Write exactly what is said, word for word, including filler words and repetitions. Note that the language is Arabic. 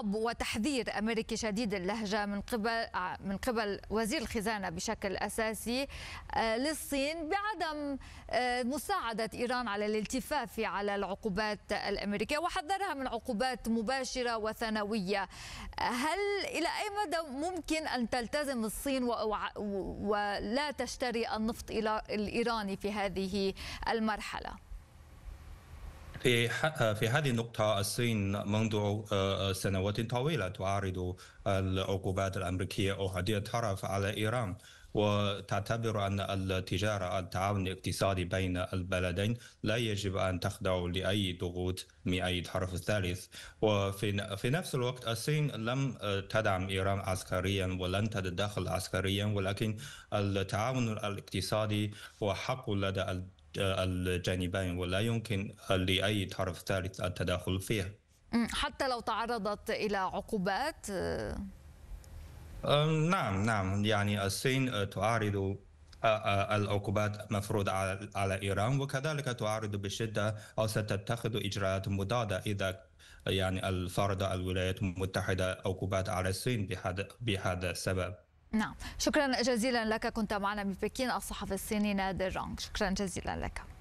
خطاب وتحذير أمريكي شديد اللهجة من قبل من قبل وزير الخزانة بشكل أساسي للصين بعدم مساعدة إيران على الالتفاف على العقوبات الأمريكية، وحذرها من عقوبات مباشرة وثانوية. هل إلى أي مدى ممكن أن تلتزم الصين ولا تشتري النفط الإيراني في هذه المرحلة؟ في في هذه النقطة الصين منذ سنوات طويلة تعارض العقوبات الأمريكية أو هذه الطرف على إيران، وتعتبر أن التجارة التعاون الاقتصادي بين البلدين لا يجب أن تخضع لأي ضغوط من أي طرف ثالث. وفي في نفس الوقت الصين لم تدعم إيران عسكريا ولن تتدخل عسكريا، ولكن التعاون الاقتصادي هو حق لدى الجانبين ولا يمكن لأي طرف ثالث التدخل فيه حتى لو تعرضت إلى عقوبات. نعم نعم يعني الصين تعارض العقوبات مفروضة على إيران، وكذلك تعارض بشدة أو ستتخذ إجراءات مضادة إذا يعني الفرض الولايات المتحدة عقوبات على الصين بهذا بهذا السبب. نعم، شكرا جزيلا لك. كنت معنا من بكين الصحفي الصيني نادر رونغ، شكرا جزيلا لك.